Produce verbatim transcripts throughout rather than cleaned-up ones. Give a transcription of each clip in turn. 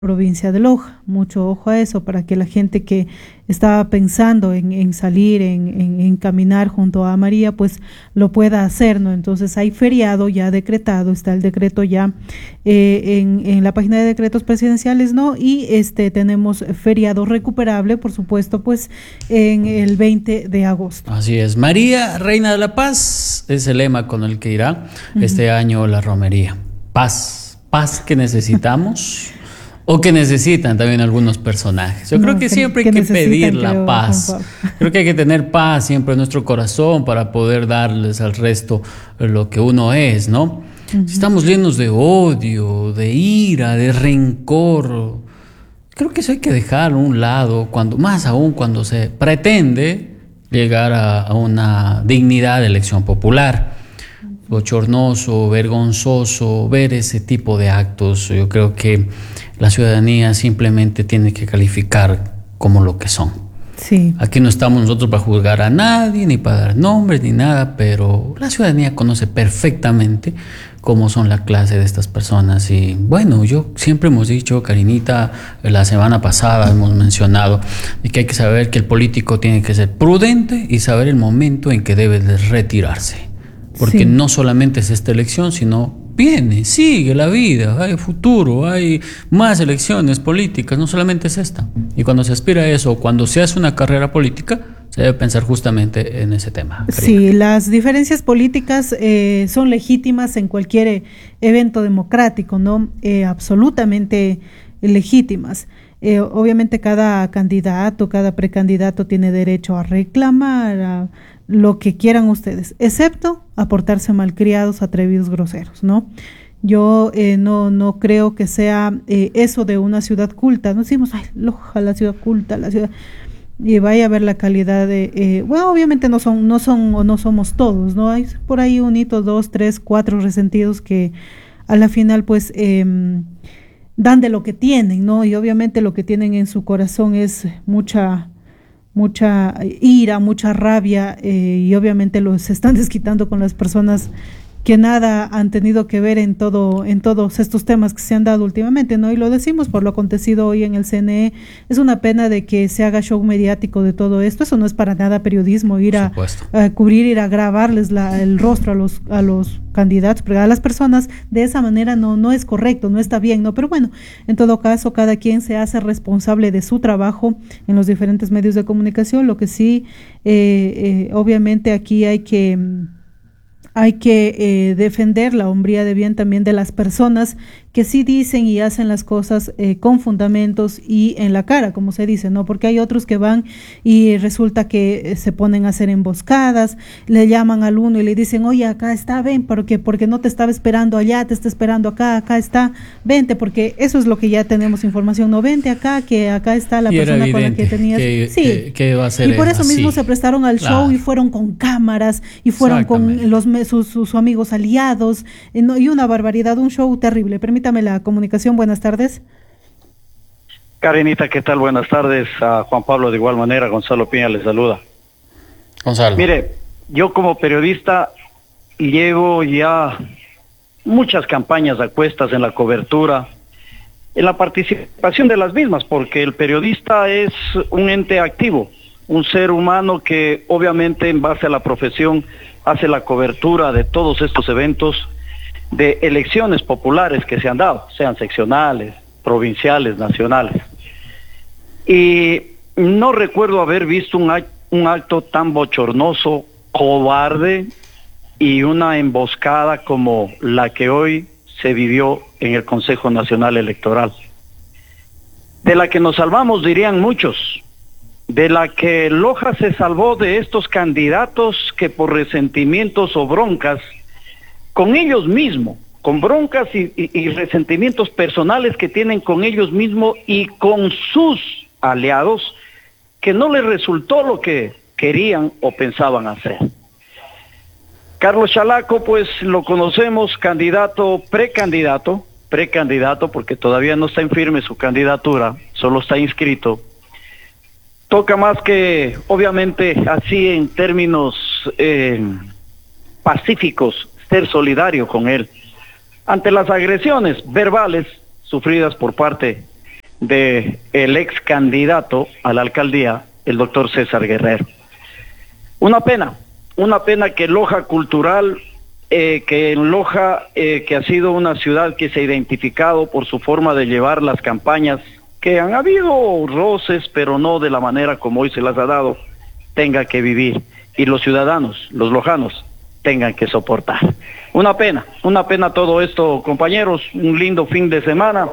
provincia de Loja. Mucho ojo a eso para que la gente que estaba pensando en, en salir, en, en, en caminar junto a María, pues lo pueda hacer, ¿no? Entonces hay feriado ya decretado, está el decreto ya eh, en, en la página de decretos presidenciales, ¿no? Y este tenemos feriado recuperable, por supuesto, pues en el veinte de agosto. Así es. María, Reina de la Paz, es el lema con el que irá uh-huh. este año la romería. Paz, paz que necesitamos. O que necesitan también algunos personajes. Yo no, creo que, que siempre hay que, que pedir la creo, paz. Creo que hay que tener paz siempre en nuestro corazón para poder darles al resto lo que uno es, ¿no? Uh-huh. Si estamos llenos de odio, de ira, de rencor, creo que eso hay que dejarlo a un lado, cuando, más aún cuando se pretende llegar a, a una dignidad de elección popular. Bochornoso, vergonzoso, ver ese tipo de actos. Yo creo que la ciudadanía simplemente tiene que calificar como lo que son. Sí. Aquí no estamos nosotros para juzgar a nadie, ni para dar nombres, ni nada, pero la ciudadanía conoce perfectamente cómo son la clase de estas personas. Y bueno, yo siempre hemos dicho, Karinita, la semana pasada hemos mencionado de que hay que saber que el político tiene que ser prudente y saber el momento en que debe de retirarse. Porque sí. no solamente es esta elección, sino viene, sigue la vida, hay futuro, hay más elecciones políticas, no solamente es esta. Y cuando se aspira a eso, cuando se hace una carrera política, se debe pensar justamente en ese tema. Karina. Sí, las diferencias políticas eh, son legítimas en cualquier evento democrático, ¿no? Eh, absolutamente legítimas. Eh, obviamente cada candidato, cada precandidato tiene derecho a reclamar, a lo que quieran ustedes, excepto a portarse malcriados, atrevidos, groseros, ¿no? Yo eh, no, no creo que sea eh, eso de una ciudad culta. No decimos, ay, Loja, la ciudad culta, la ciudad... Y vaya a ver la calidad de... Eh, bueno, obviamente no son, no son o no somos todos, ¿no? Hay por ahí un hito, dos, tres, cuatro resentidos que a la final, pues... Eh, dan de lo que tienen, ¿no? Y obviamente lo que tienen en su corazón es mucha... mucha ira, mucha rabia eh, y obviamente los están desquitando con las personas que nada han tenido que ver en todo en todos estos temas que se han dado últimamente, ¿no? Y lo decimos por lo acontecido hoy en el C N E. Es una pena de que se haga show mediático de todo esto. Eso no es para nada periodismo, ir a, a cubrir, ir a grabarles la, el rostro a los a los candidatos, pero a las personas de esa manera no no es correcto, no está bien, ¿no? Pero bueno, en todo caso, cada quien se hace responsable de su trabajo en los diferentes medios de comunicación. Lo que sí, eh, eh, obviamente aquí hay que Hay que eh, defender la hombría de bien también de las personas que sí dicen y hacen las cosas eh, con fundamentos y en la cara, como se dice, ¿no? Porque hay otros que van y resulta que se ponen a hacer emboscadas, le llaman al uno y le dicen, oye, acá está, ven, porque, porque no te estaba esperando allá, te está esperando acá, acá está, vente, porque eso es lo que ya tenemos información, no, vente acá, que acá está la y persona con la que tenías. Que, sí, que, que va a ser y por eso así. mismo se prestaron al claro. show y fueron con cámaras y fueron con los sus, sus amigos aliados, eh, no, y una barbaridad, un show terrible. Permítame la comunicación, buenas tardes. Karinita, ¿qué tal? Buenas tardes. A Juan Pablo de igual manera, Gonzalo Piña les saluda. Gonzalo. Mire, yo como periodista llevo ya muchas campañas a cuestas en la cobertura, en la participación de las mismas, porque el periodista es un ente activo, un ser humano que obviamente en base a la profesión hace la cobertura de todos estos eventos de elecciones populares que se han dado, sean seccionales, provinciales, nacionales. Y no recuerdo haber visto un, act un acto tan bochornoso, cobarde y una emboscada como la que hoy se vivió en el Consejo Nacional Electoral. De la que nos salvamos, dirían muchos, de la que Loja se salvó de estos candidatos que por resentimientos o broncas, con ellos mismos, con broncas y, y, y resentimientos personales que tienen con ellos mismos y con sus aliados, que no les resultó lo que querían o pensaban hacer. Carlos Chalaco, pues lo conocemos, candidato, precandidato, precandidato, porque todavía no está en firme su candidatura, solo está inscrito. Toca más que, obviamente, así en términos eh, pacíficos, ser solidario con él ante las agresiones verbales sufridas por parte de el ex candidato a la alcaldía, el doctor César Guerrero. Una pena, una pena que Loja Cultural, eh, que en Loja, eh, que ha sido una ciudad que se ha identificado por su forma de llevar las campañas, que han habido roces, pero no de la manera como hoy se las ha dado, tenga que vivir, y los ciudadanos, los lojanos, tengan que soportar. Una pena, una pena todo esto, compañeros, un lindo fin de semana,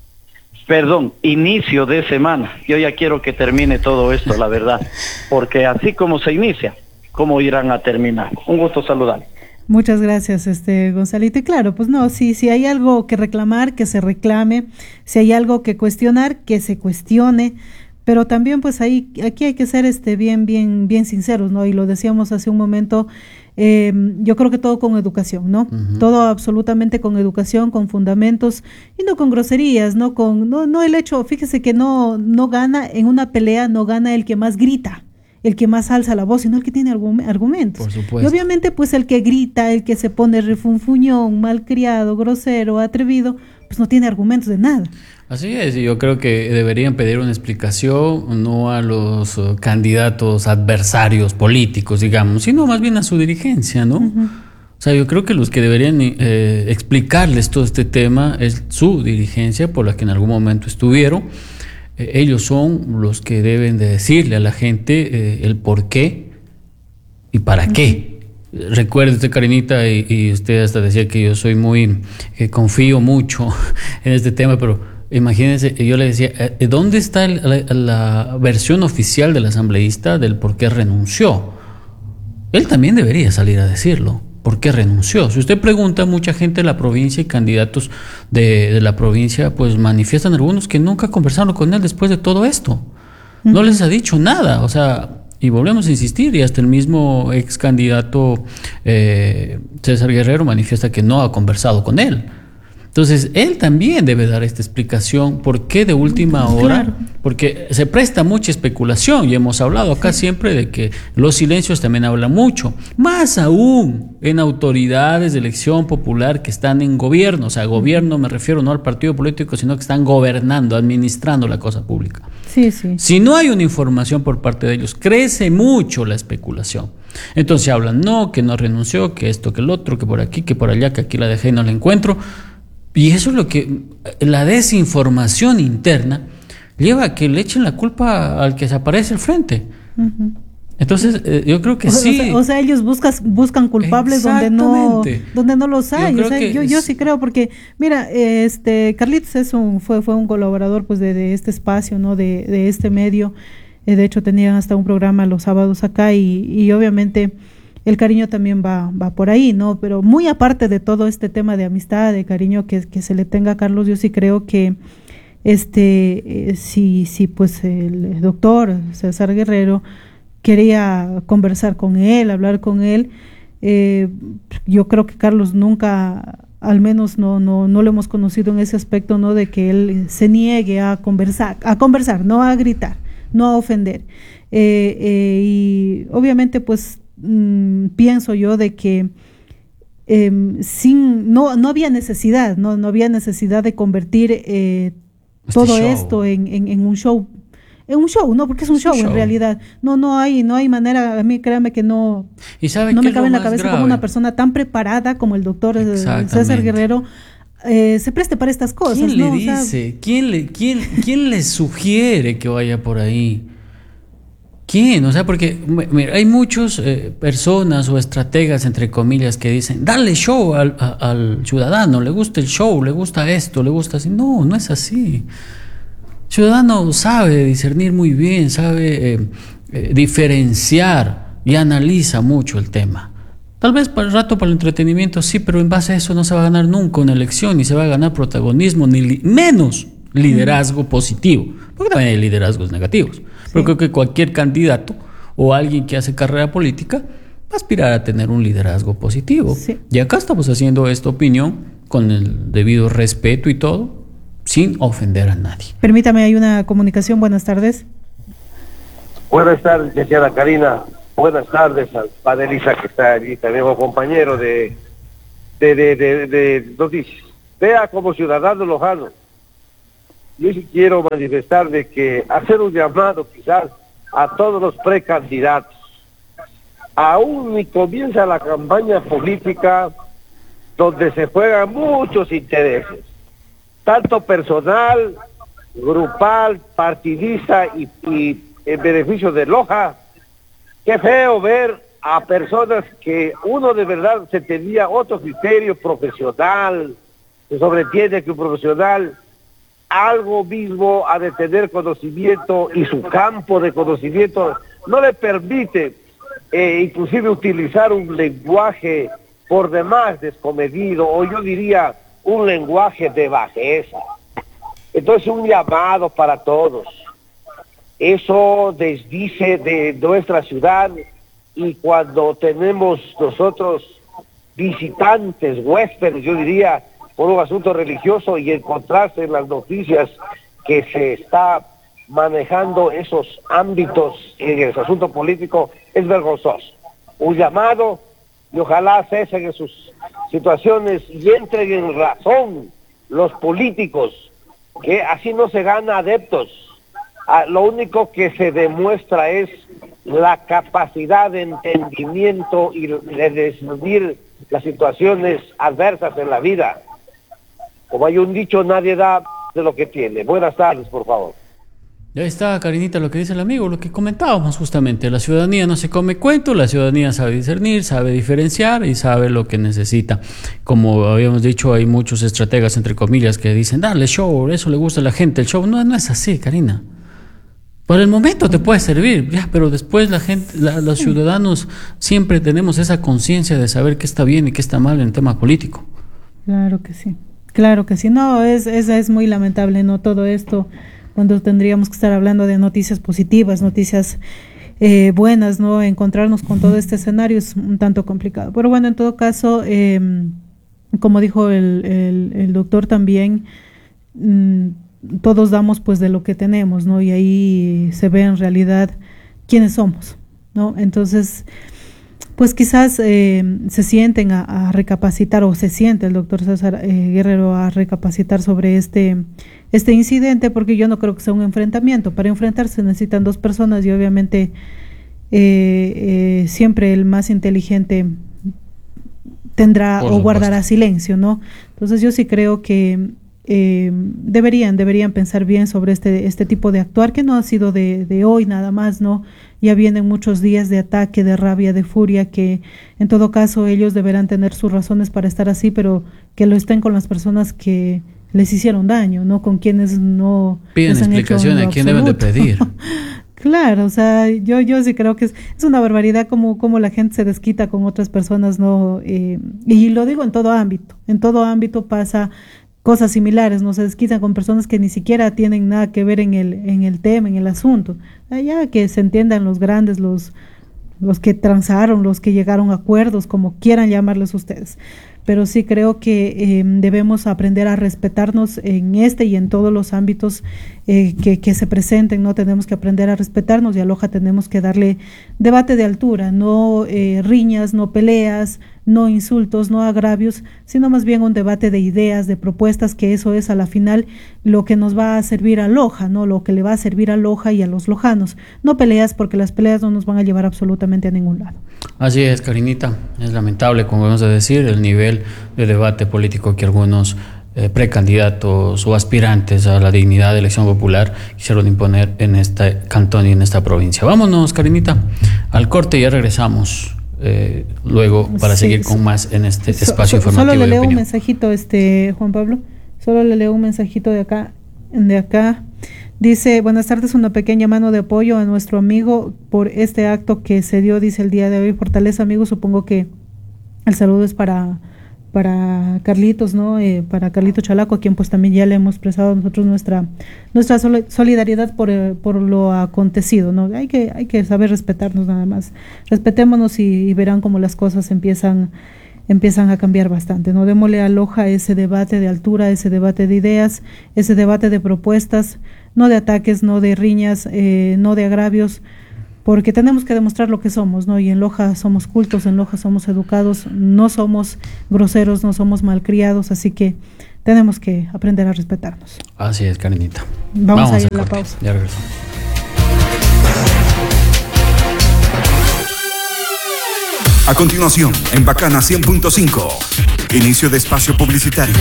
perdón, inicio de semana. Yo ya quiero que termine todo esto, la verdad, porque así como se inicia, ¿cómo irán a terminar? Un gusto saludar. Muchas gracias, este Gonzalito. Y claro, pues no, si, si hay algo que reclamar, que se reclame, si hay algo que cuestionar, que se cuestione, pero también pues ahí, aquí hay que ser este bien, bien, bien sinceros, ¿no? Y lo decíamos hace un momento, eh, yo creo que todo con educación, ¿no? Uh-huh. Todo absolutamente con educación, con fundamentos, y no con groserías, no con, no, no el hecho, fíjese que no, no gana, en una pelea no gana el que más grita, el que más alza la voz, sino el que tiene argumentos. Por supuesto. Y obviamente pues el que grita, el que se pone refunfuñón, malcriado, grosero, atrevido, pues no tiene argumentos de nada. Así es, y yo creo que deberían pedir una explicación no a los uh, candidatos adversarios políticos, digamos, sino más bien a su dirigencia, ¿no? Uh-huh. O sea, yo creo que los que deberían eh, explicarles todo este tema es su dirigencia, por la que en algún momento estuvieron. Eh, ellos son los que deben de decirle a la gente eh, el por qué y para uh-huh. qué. Recuerde usted, Karinita, y, y usted hasta decía que yo soy muy, que confío mucho en este tema, pero imagínense, yo le decía, ¿dónde está el, la, la versión oficial del asambleísta del por qué renunció? Él también debería salir a decirlo, ¿por qué renunció? Si usted pregunta a mucha gente de la provincia y candidatos de, de la provincia, pues manifiestan algunos que nunca conversaron con él después de todo esto. No uh-huh. les ha dicho nada, o sea... Y volvemos a insistir, y hasta el mismo ex candidato eh, César Guerrero manifiesta que no ha conversado con él. Entonces, él también debe dar esta explicación, ¿por qué de última hora? Claro. Porque se presta mucha especulación, y hemos hablado acá sí. siempre de que los silencios también hablan mucho, más aún en autoridades de elección popular que están en gobierno, o sea, gobierno me refiero no al partido político, sino que están gobernando, administrando la cosa pública. Sí, sí. Si no hay una información por parte de ellos, crece mucho la especulación. Entonces hablan, no, que no renunció, que esto, que el otro, que por aquí, que por allá, que aquí la dejé y no la encuentro. Y eso es lo que, la desinformación interna lleva a que le echen la culpa al que se aparece al frente. Uh-huh. Entonces, eh, yo creo que o, sí. O sea, o sea, ellos buscas, buscan culpables donde no, donde no los hay. Yo, o sea, yo, yo sí creo, porque, mira, este Carlitos es un, fue, fue un colaborador pues de, de este espacio, ¿no? De, de este medio. Eh, de hecho, tenían hasta un programa los sábados acá, y, y obviamente el cariño también va, va por ahí, ¿no? Pero muy aparte de todo este tema de amistad, de cariño que, que se le tenga a Carlos, yo sí creo que este, eh, si, si pues el doctor César Guerrero quería conversar con él, hablar con él, eh, yo creo que Carlos nunca, al menos no, no, no lo hemos conocido en ese aspecto, ¿no? De que él se niegue a conversar, a conversar, no a gritar, no a ofender. Eh, eh, y obviamente pues mmm, pienso yo de que eh, sin, no, no había necesidad, no, no había necesidad de convertir eh, este todo show. esto en, en, en un show. Es un show, ¿no? Porque es un show, show en realidad. No, no hay, no hay manera, a mí créame que no, ¿Y sabe no qué me cabe en la cabeza grave? Como una persona tan preparada como el doctor César Guerrero eh, se preste para estas cosas. ¿Quién ¿no? le dice? O sea, ¿quién le, quién, quién le sugiere que vaya por ahí? ¿Quién? O sea, porque mira, hay muchas eh, personas o estrategas, entre comillas, que dicen, dale show al, a, al ciudadano, le gusta el show, le gusta esto, le gusta así. No, no es así. El ciudadano sabe discernir muy bien, sabe eh, eh, diferenciar y analiza mucho el tema. Tal vez para el rato, para el entretenimiento, sí, pero en base a eso no se va a ganar nunca una elección, ni se va a ganar protagonismo, ni li- menos liderazgo positivo, porque también hay liderazgos negativos. Sí. Pero creo que cualquier candidato o alguien que hace carrera política va a aspirar a tener un liderazgo positivo. Sí. Y acá estamos haciendo esta opinión con el debido respeto y todo, sin ofender a nadie. Permítame, hay una comunicación. Buenas tardes. Buenas tardes, licenciada Karina. Buenas tardes al panelista que está allí, también un compañero de, de, de, de, de noticias. Vea como ciudadano lojano, yo sí quiero manifestar de que hacer un llamado quizás a todos los precandidatos. Aún ni comienza la campaña política donde se juegan muchos intereses, tanto personal, grupal, partidista y, y en beneficio de Loja. Qué feo ver a personas que uno de verdad se tenía otro criterio profesional, se sobreentiende que un profesional algo mismo ha de tener conocimiento y su campo de conocimiento no le permite eh, inclusive utilizar un lenguaje por demás descomedido, o yo diría un lenguaje de bajeza. Entonces un llamado para todos. Eso desdice de nuestra ciudad, y cuando tenemos nosotros visitantes, huéspedes, yo diría, por un asunto religioso, y encontrarse en las noticias que se está manejando esos ámbitos en el asunto político, es vergonzoso. Un llamado, y ojalá cesen en sus situaciones y entren en razón los políticos, que así no se gana adeptos. Ah, lo único que se demuestra es la capacidad de entendimiento y de discernir las situaciones adversas en la vida. Como hay un dicho, nadie da de lo que tiene. Buenas tardes, por favor. Ya está, Karinita, lo que dice el amigo, lo que comentábamos justamente. La ciudadanía no se come cuento, la ciudadanía sabe discernir, sabe diferenciar y sabe lo que necesita. Como habíamos dicho, hay muchos estrategas, entre comillas, que dicen, dale show, eso le gusta a la gente, el show. No, no es así, Karina. Por el momento te puede servir, ya, pero después la gente, la, los ciudadanos siempre tenemos esa conciencia de saber qué está bien y qué está mal en el tema político. Claro que sí, claro que sí. No, es, es, es muy lamentable, ¿no? Todo esto, cuando tendríamos que estar hablando de noticias positivas, noticias eh, buenas, ¿no? Encontrarnos con todo este escenario es un tanto complicado. Pero bueno, en todo caso, eh, como dijo el, el, el doctor también, mmm, todos damos pues de lo que tenemos, ¿no? Y ahí se ve en realidad quiénes somos, ¿no? Entonces, pues quizás eh, se sienten a, a recapacitar, o se siente el doctor César eh, Guerrero a recapacitar sobre este, este incidente, porque yo no creo que sea un enfrentamiento. Para enfrentarse necesitan dos personas, y obviamente eh, eh, siempre el más inteligente tendrá o guardará silencio, ¿no? Entonces yo sí creo que Eh, deberían, deberían pensar bien sobre este, este tipo de actuar, que no ha sido de, de hoy nada más, ¿no? Ya vienen muchos días de ataque, de rabia, de furia, que en todo caso ellos deberán tener sus razones para estar así, pero que lo estén con las personas que les hicieron daño, ¿no? Con quienes no piden explicaciones, ¿a quién deben de pedir? Claro, o sea, yo, yo sí creo que es, es una barbaridad como, como la gente se desquita con otras personas, ¿no? Eh, y lo digo en todo ámbito, en todo ámbito pasa cosas similares, no se desquitan con personas que ni siquiera tienen nada que ver en el, en el tema, en el asunto. Allá que se entiendan los grandes, los, los que transaron, los que llegaron a acuerdos, como quieran llamarles ustedes. Pero sí creo que eh, debemos aprender a respetarnos en este y en todos los ámbitos eh, que, que se presenten, ¿no? Tenemos que aprender a respetarnos, y a Loja tenemos que darle debate de altura, no eh, riñas, no peleas, no insultos, no agravios, sino más bien un debate de ideas, de propuestas, que eso es a la final lo que nos va a servir a Loja, ¿no? Lo que le va a servir a Loja y a los lojanos. No peleas, porque las peleas no nos van a llevar absolutamente a ningún lado. Así es, Karinita. Es lamentable, como vamos a decir, el nivel de debate político que algunos eh, precandidatos o aspirantes a la dignidad de elección popular quisieron imponer en este cantón y en esta provincia. Vámonos, Karinita, al corte y ya regresamos. Eh, luego para sí, seguir con más en este espacio so, so, informativo. Solo le leo un mensajito, este Juan Pablo, solo le leo un mensajito de acá, de acá. Dice, buenas tardes, una pequeña mano de apoyo a nuestro amigo por este acto que se dio, dice, el día de hoy. Fortaleza, amigo. Supongo que el saludo es para para Carlitos, ¿no? Eh, para Carlito Chalaco, a quien pues también ya le hemos expresado nosotros nuestra nuestra solidaridad por, eh, por lo acontecido, ¿no? Hay que hay que saber respetarnos nada más. Respetémonos y, y verán cómo las cosas empiezan empiezan a cambiar bastante, ¿no? Démosle a Loja ese debate de altura, ese debate de ideas, ese debate de propuestas, no de ataques, no de riñas, eh, no de agravios, porque tenemos que demostrar lo que somos, ¿no? Y en Loja somos cultos, en Loja somos educados, no somos groseros, no somos malcriados, así que tenemos que aprender a respetarnos. Así es, Karinita. Vamos, Vamos a ir a a la corte. pausa. Ya regresamos. A continuación, en Bacana cien punto cinco, inicio de espacio publicitario.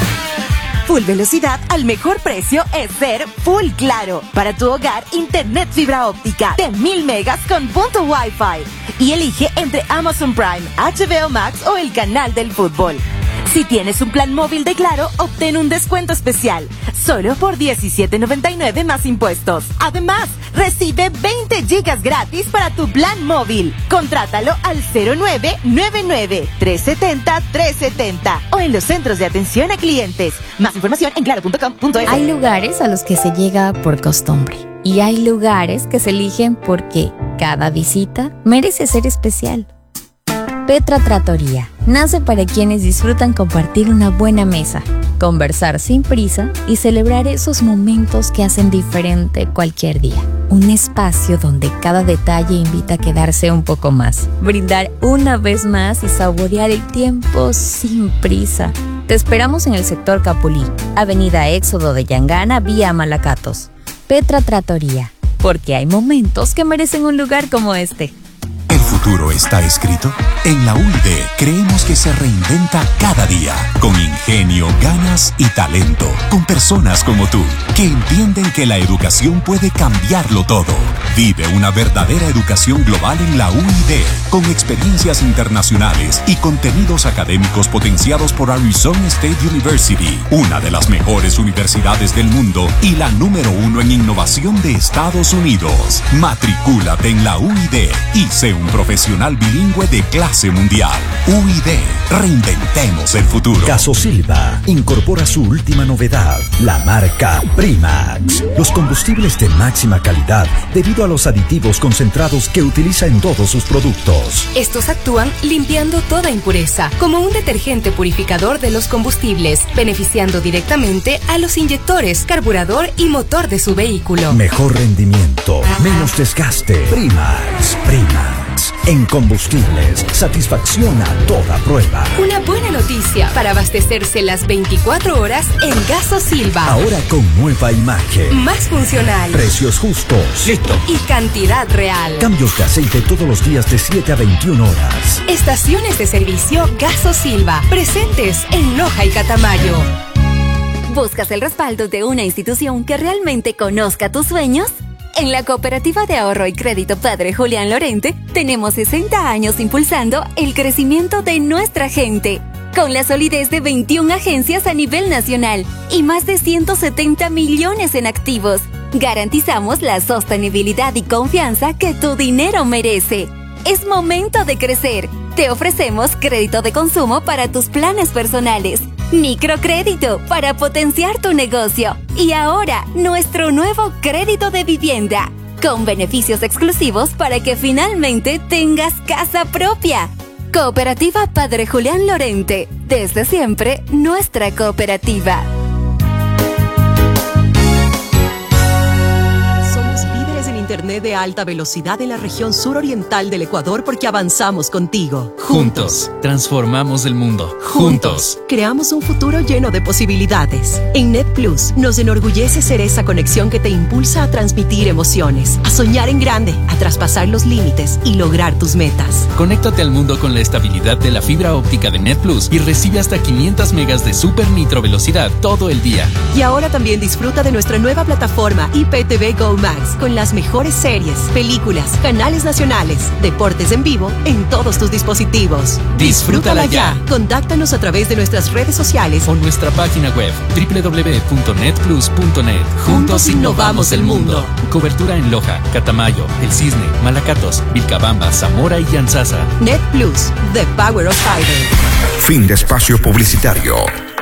Full velocidad al mejor precio es ser Full Claro. Para tu hogar, internet fibra óptica de mil megas con punto Wi-Fi. Y elige entre Amazon Prime, H B O Max o el canal del fútbol. Si tienes un plan móvil de Claro, obtén un descuento especial, solo por diecisiete noventa y nueve más impuestos. Además, recibe veinte gigas gratis para tu plan móvil. Contrátalo al cero nueve nueve nueve, tres siete cero, tres siete cero o en los centros de atención a clientes. Más información en claro punto com punto es. Hay lugares a los que se llega por costumbre y hay lugares que se eligen porque cada visita merece ser especial. Petra Trattoria nace para quienes disfrutan compartir una buena mesa, conversar sin prisa y celebrar esos momentos que hacen diferente cualquier día. Un espacio donde cada detalle invita a quedarse un poco más, brindar una vez más y saborear el tiempo sin prisa. Te esperamos en el sector Capulí, Avenida Éxodo de Yangana, vía Malacatos. Petra Trattoria, porque hay momentos que merecen un lugar como este. ¿El futuro está escrito? En la U I D creemos que se reinventa cada día, con ingenio, ganas y talento, con personas como tú, que entienden que la educación puede cambiarlo todo. Vive una verdadera educación global en la U I D, con experiencias internacionales y contenidos académicos potenciados por Arizona State University, una de las mejores universidades del mundo y la número uno en innovación de Estados Unidos. Matricúlate en la U I D y sé un profesional bilingüe de clase mundial. U I D, reinventemos el futuro. Gaso Silva incorpora su última novedad, la marca Primax. Los combustibles de máxima calidad debido a los aditivos concentrados que utiliza en todos sus productos. Estos actúan limpiando toda impureza, como un detergente purificador de los combustibles, beneficiando directamente a los inyectores, carburador y motor de su vehículo. Mejor rendimiento, menos desgaste. Primax, Primax. En combustibles, satisfacción a toda prueba. Una buena noticia para abastecerse las veinticuatro horas en Gaso Silva. Ahora con nueva imagen. Más funcional. Precios justos. Listo. Y cantidad real. Cambios de aceite todos los días de siete a veintiuna horas. Estaciones de servicio Gaso Silva. Presentes en Loja y Catamayo. ¿Buscas el respaldo de una institución que realmente conozca tus sueños? En la Cooperativa de Ahorro y Crédito Padre Julián Lorente tenemos sesenta años impulsando el crecimiento de nuestra gente, con la solidez de veintiuna agencias a nivel nacional y más de ciento setenta millones en activos. Garantizamos la sostenibilidad y confianza que tu dinero merece. Es momento de crecer. Te ofrecemos crédito de consumo para tus planes personales, microcrédito para potenciar tu negocio y ahora nuestro nuevo crédito de vivienda, con beneficios exclusivos para que finalmente tengas casa propia. Cooperativa Padre Julián Lorente, desde siempre nuestra cooperativa. Internet de alta velocidad en la región suroriental del Ecuador porque avanzamos contigo. Juntos, transformamos el mundo. Juntos, creamos un futuro lleno de posibilidades. En NetPlus nos enorgullece ser esa conexión que te impulsa a transmitir emociones, a soñar en grande, a traspasar los límites y lograr tus metas. Conéctate al mundo con la estabilidad de la fibra óptica de NetPlus y recibe hasta quinientas megas de super nitro velocidad todo el día. Y ahora también disfruta de nuestra nueva plataforma I P T V Go Max con las mejores series, películas, canales nacionales, deportes en vivo en todos tus dispositivos. Disfrútala ya. Contáctanos a través de nuestras redes sociales o nuestra página web doble u doble u doble u punto net plus punto net. Juntos innovamos el mundo. Cobertura en Loja, Catamayo, El Cisne, Malacatos, Vilcabamba, Zamora y Yanzasa. NetPlus, the power of fiber. Fin de espacio publicitario.